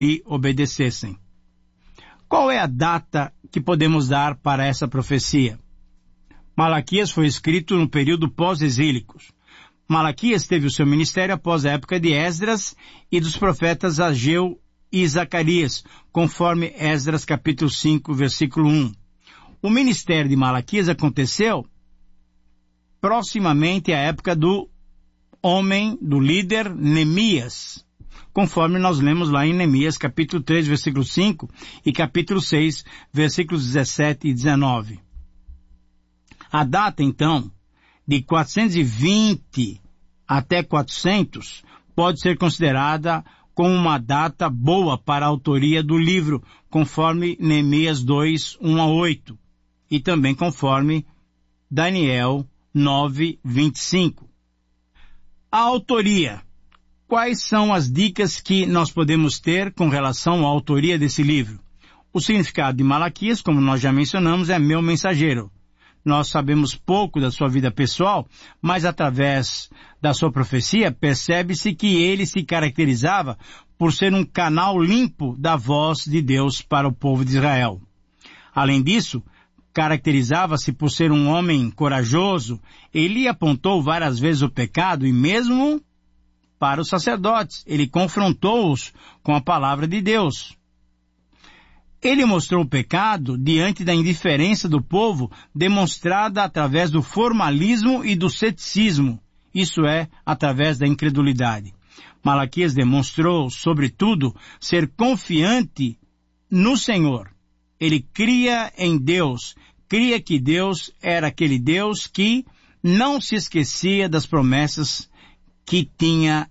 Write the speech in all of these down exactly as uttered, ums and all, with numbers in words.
e obedecessem. Qual é a data que podemos dar para essa profecia? Malaquias foi escrito no período pós-exílico. Malaquias teve o seu ministério após a época de Esdras e dos profetas Ageu e Zacarias, conforme Esdras capítulo cinco, versículo um. O ministério de Malaquias aconteceu proximamente à época do homem, do líder Neemias, conforme nós lemos lá em Neemias capítulo três, versículo cinco e capítulo seis, versículos dezessete e dezenove. A data, então, de quatrocentos e vinte até quatrocentos pode ser considerada como uma data boa para a autoria do livro, conforme Neemias dois, um a oito, e também conforme Daniel nove, vinte e cinco. A autoria. Quais são as dicas que nós podemos ter com relação à autoria desse livro? O significado de Malaquias, como nós já mencionamos, é meu mensageiro. Nós sabemos pouco da sua vida pessoal, mas através da sua profecia, percebe-se que ele se caracterizava por ser um canal limpo da voz de Deus para o povo de Israel. Além disso, caracterizava-se por ser um homem corajoso. Ele apontou várias vezes o pecado e mesmo para os sacerdotes, ele confrontou-os com a palavra de Deus. Ele mostrou o pecado diante da indiferença do povo, demonstrada através do formalismo e do ceticismo, isso é, através da incredulidade. Malaquias demonstrou, sobretudo, ser confiante no Senhor. Ele cria em Deus, cria que Deus era aquele Deus que não se esquecia das promessas que tinha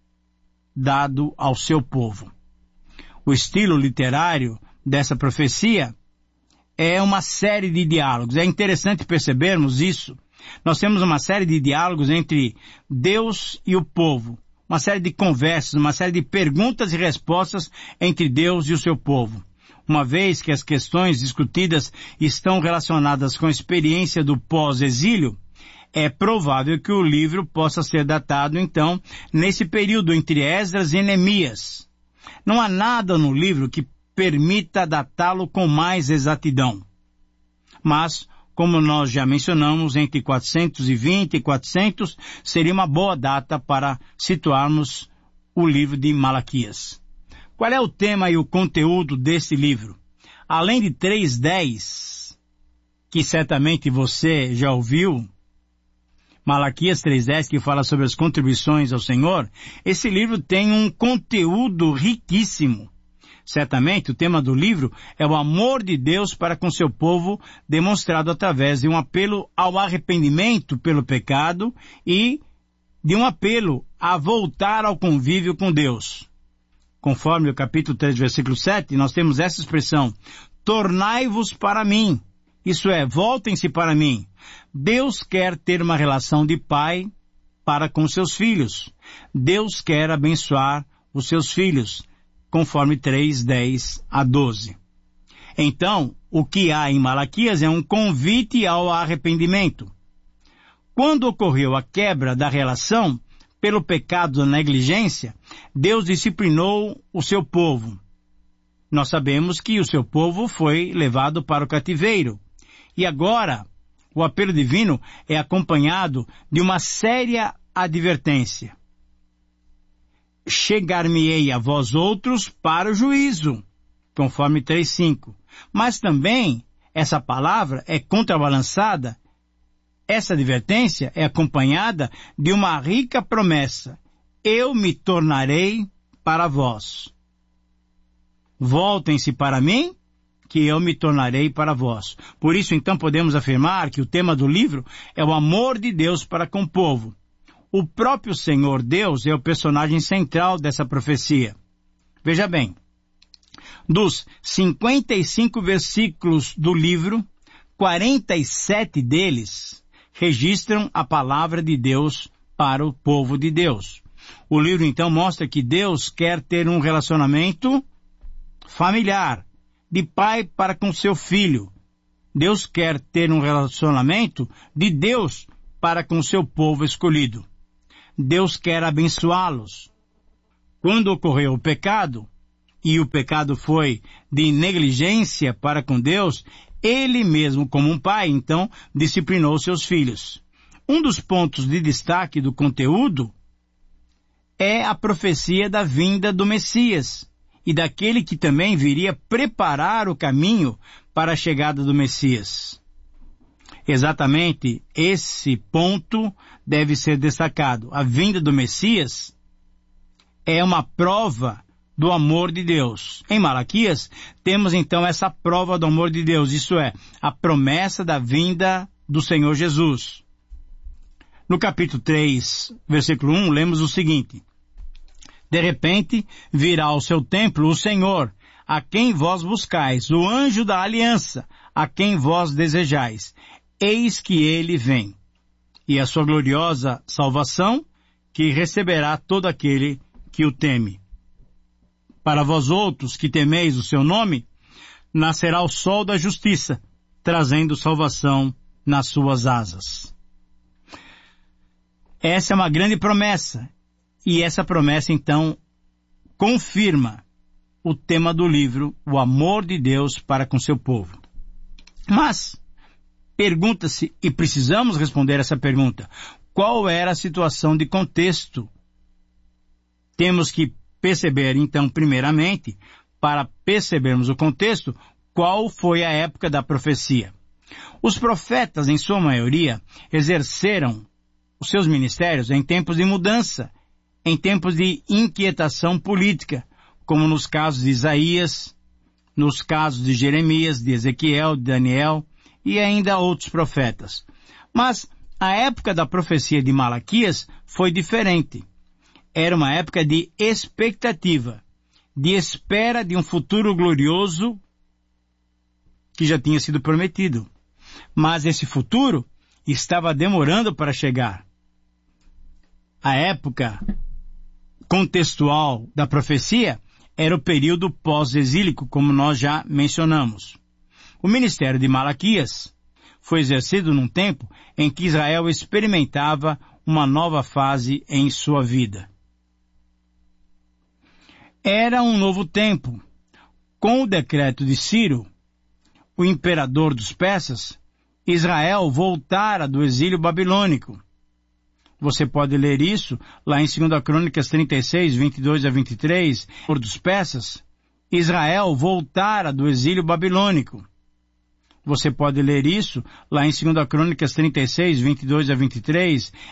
dado ao seu povo. O estilo literário dessa profecia é uma série de diálogos. É interessante percebermos isso. Nós temos uma série de diálogos entre Deus e o povo, uma série de conversas, uma série de perguntas e respostas entre Deus e o seu povo. Uma vez que as questões discutidas estão relacionadas com a experiência do pós-exílio, é provável que o livro possa ser datado, então, nesse período entre Esdras e Neemias. Não há nada no livro que permita datá-lo com mais exatidão. Mas, como nós já mencionamos, entre quatrocentos e vinte e quatrocentos seria uma boa data para situarmos o livro de Malaquias. Qual é o tema e o conteúdo desse livro? Além de três dez, que certamente você já ouviu, Malaquias três dez, que fala sobre as contribuições ao Senhor, esse livro tem um conteúdo riquíssimo. Certamente, o tema do livro é o amor de Deus para com seu povo, demonstrado através de um apelo ao arrependimento pelo pecado e de um apelo a voltar ao convívio com Deus. Conforme o capítulo três, versículo sete, nós temos essa expressão: tornai-vos para mim. Isso é, voltem-se para mim. Deus quer ter uma relação de pai para com seus filhos. Deus quer abençoar os seus filhos, conforme três, dez a doze. Então, o que há em Malaquias é um convite ao arrependimento. Quando ocorreu a quebra da relação pelo pecado da negligência, Deus disciplinou o seu povo. Nós sabemos que o seu povo foi levado para o cativeiro. E agora, o apelo divino é acompanhado de uma séria advertência. Chegar-me-ei a vós outros para o juízo, conforme três, cinco. Mas também, essa palavra é contrabalançada, essa advertência é acompanhada de uma rica promessa: eu me tornarei para vós. Voltem-se para mim, que eu me tornarei para vós. Por isso, então, podemos afirmar que o tema do livro é o amor de Deus para com o povo. O próprio Senhor Deus é o personagem central dessa profecia. Veja bem, dos cinquenta e cinco versículos do livro, quarenta e sete deles registram a palavra de Deus para o povo de Deus. O livro, então, mostra que Deus quer ter um relacionamento familiar, de pai para com seu filho. Deus quer ter um relacionamento de Deus para com seu povo escolhido. Deus quer abençoá-los. Quando ocorreu o pecado, e o pecado foi de negligência para com Deus, ele mesmo, como um pai, então, disciplinou seus filhos. Um dos pontos de destaque do conteúdo é a profecia da vinda do Messias e daquele que também viria preparar o caminho para a chegada do Messias. Exatamente esse ponto deve ser destacado. A vinda do Messias é uma prova do amor de Deus. Em Malaquias, temos então essa prova do amor de Deus, isso é, a promessa da vinda do Senhor Jesus. No capítulo três, versículo um, lemos o seguinte: De repente virá ao seu templo o Senhor, a quem vós buscais, o anjo da aliança, a quem vós desejais. Eis que ele vem, e a sua gloriosa salvação, que receberá todo aquele que o teme. Para vós outros que temeis o seu nome, nascerá o sol da justiça, trazendo salvação nas suas asas. Essa é uma grande promessa, e essa promessa então confirma o tema do livro, o amor de Deus para com seu povo. Mas pergunta-se, e precisamos responder essa pergunta, qual era a situação de contexto? Temos que perceber, então, primeiramente, para percebermos o contexto, qual foi a época da profecia. Os profetas, em sua maioria, exerceram os seus ministérios em tempos de mudança, em tempos de inquietação política, como nos casos de Isaías, nos casos de Jeremias, de Ezequiel, de Daniel e ainda outros profetas. Mas a época da profecia de Malaquias foi diferente. Era uma época de expectativa, de espera de um futuro glorioso que já tinha sido prometido. Mas esse futuro estava demorando para chegar. A época contextual da profecia era o período pós-exílico, como nós já mencionamos. O ministério de Malaquias foi exercido num tempo em que Israel experimentava uma nova fase em sua vida. Era um novo tempo. Com o decreto de Ciro, o imperador dos persas, Israel voltara do exílio babilônico. Você pode ler isso lá em segunda Crônicas trinta e seis, vinte e dois a vinte e três. Por dos persas, Israel voltara do exílio babilônico. Você pode ler isso lá em segunda Crônicas trinta e seis, vinte e dois a vinte e três.